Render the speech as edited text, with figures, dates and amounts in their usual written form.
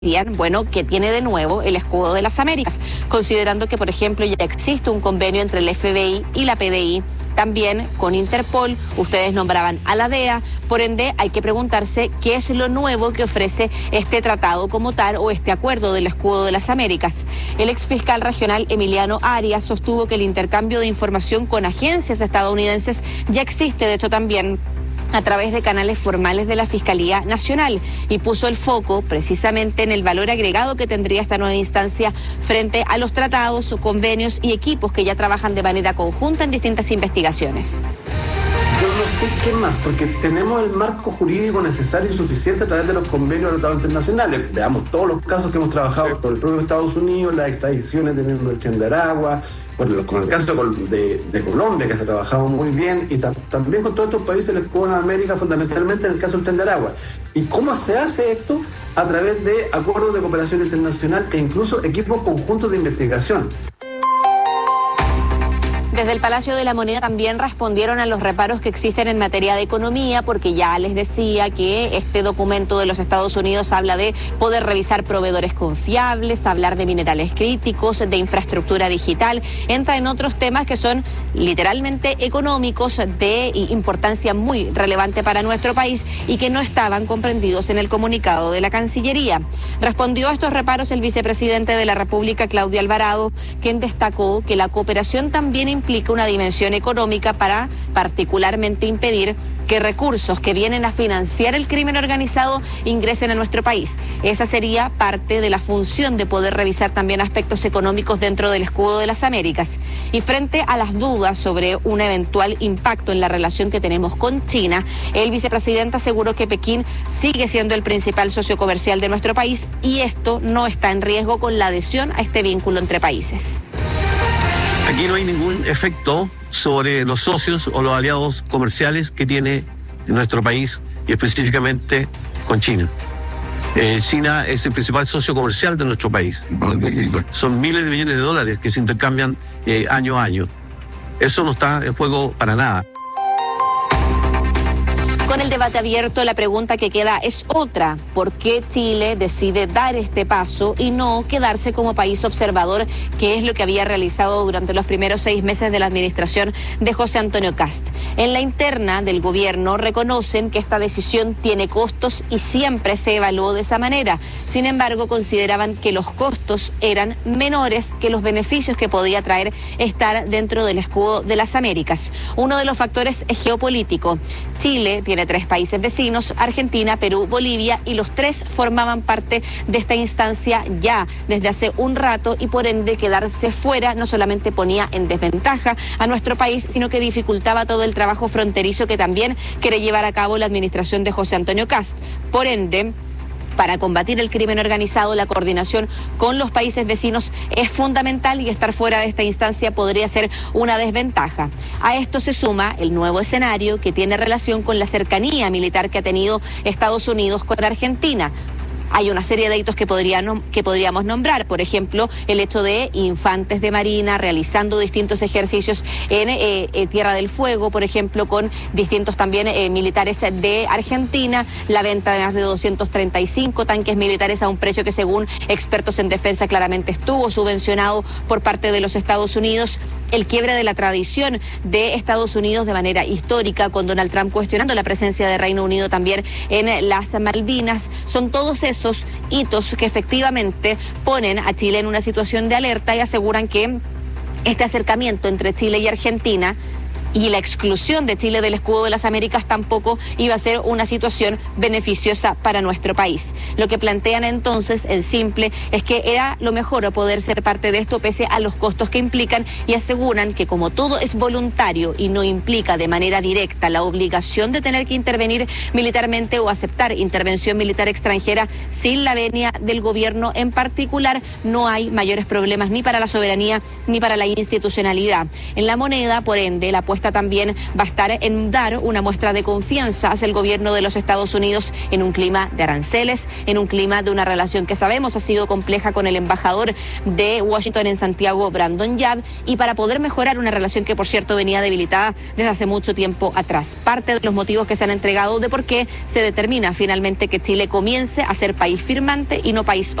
bueno, que tiene de nuevo el escudo de las Américas, considerando que, por ejemplo, ya existe un convenio entre el FBI y la PDI, también con Interpol. Ustedes nombraban a la DEA, por ende hay que preguntarse qué es lo nuevo que ofrece este tratado como tal o este acuerdo del escudo de las Américas. El exfiscal regional Emiliano Arias sostuvo que el intercambio de información con agencias estadounidenses ya existe, de hecho también a través de canales formales de la Fiscalía Nacional, y puso el foco precisamente en el valor agregado que tendría esta nueva instancia frente a los tratados, convenios y equipos que ya trabajan de manera conjunta en distintas investigaciones. Yo no sé qué más, porque tenemos el marco jurídico necesario y suficiente a través de los convenios de los tratados internacionales. Veamos todos los casos que hemos trabajado con el propio Estados Unidos, las extradiciones de miembros del Tren de Aragua, con el caso de Colombia, que se ha trabajado muy bien, y también con todos estos países el escudo de América, fundamentalmente en el caso del Tren de Aragua. ¿Y cómo se hace esto? A través de acuerdos de cooperación internacional e incluso equipos conjuntos de investigación. Desde el Palacio de la Moneda también respondieron a los reparos que existen en materia de economía, porque ya les decía que este documento de los Estados Unidos habla de poder revisar proveedores confiables, hablar de minerales críticos, de infraestructura digital, entra en otros temas que son literalmente económicos, de importancia muy relevante para nuestro país y que no estaban comprendidos en el comunicado de la Cancillería. Respondió a estos reparos el vicepresidente de la República, Claudio Alvarado, quien destacó que la cooperación también implica una dimensión económica para particularmente impedir que recursos que vienen a financiar el crimen organizado ingresen a nuestro país. Esa sería parte de la función de poder revisar también aspectos económicos dentro del escudo de las Américas. Y frente a las dudas sobre un eventual impacto en la relación que tenemos con China, el vicepresidente aseguró que Pekín sigue siendo el principal socio comercial de nuestro país y esto no está en riesgo con la adhesión a este vínculo entre países. Aquí no hay ningún efecto sobre los socios o los aliados comerciales que tiene nuestro país y específicamente con China. China es el principal socio comercial de nuestro país. Son miles de millones de dólares que se intercambian año a año. Eso no está en juego para nada. Con el debate abierto, la pregunta que queda es otra. ¿Por qué Chile decide dar este paso y no quedarse como país observador, que es lo que había realizado durante los primeros 6 meses de la administración de José Antonio Kast? En la interna del gobierno reconocen que esta decisión tiene costos y siempre se evaluó de esa manera. Sin embargo, consideraban que los costos eran menores que los beneficios que podía traer estar dentro del escudo de las Américas. Uno de los factores es geopolítico. Chile tiene 3 países vecinos, Argentina, Perú, Bolivia, y los 3 formaban parte de esta instancia ya desde hace un rato, y por ende quedarse fuera no solamente ponía en desventaja a nuestro país, sino que dificultaba todo el trabajo fronterizo que también quiere llevar a cabo la administración de José Antonio Kast. Por ende, para combatir el crimen organizado, la coordinación con los países vecinos es fundamental y estar fuera de esta instancia podría ser una desventaja. A esto se suma el nuevo escenario que tiene relación con la cercanía militar que ha tenido Estados Unidos con Argentina. Hay una serie de hitos que podríamos nombrar, por ejemplo, el hecho de infantes de Marina realizando distintos ejercicios en Tierra del Fuego, por ejemplo, con distintos también militares de Argentina, la venta de más de 235 tanques militares a un precio que, según expertos en defensa, claramente estuvo subvencionado por parte de los Estados Unidos, el quiebre de la tradición de Estados Unidos de manera histórica, con Donald Trump cuestionando la presencia de Reino Unido también en las Malvinas. Son todos esos hitos que efectivamente ponen a Chile en una situación de alerta y aseguran que este acercamiento entre Chile y Argentina y la exclusión de Chile del escudo de las Américas tampoco iba a ser una situación beneficiosa para nuestro país. Lo que plantean entonces, en simple, es que era lo mejor poder ser parte de esto pese a los costos que implican, y aseguran que como todo es voluntario y no implica de manera directa la obligación de tener que intervenir militarmente o aceptar intervención militar extranjera sin la venia del gobierno en particular, no hay mayores problemas ni para la soberanía ni para la institucionalidad. En la moneda, por ende, la apuesta apuesta también va a estar en dar una muestra de confianza hacia el gobierno de los Estados Unidos en un clima de aranceles, en un clima de una relación que sabemos ha sido compleja con el embajador de Washington en Santiago, Brandon Yard, y para poder mejorar una relación que, por cierto, venía debilitada desde hace mucho tiempo atrás. Parte de los motivos que se han entregado de por qué se determina finalmente que Chile comience a ser país firmante y no país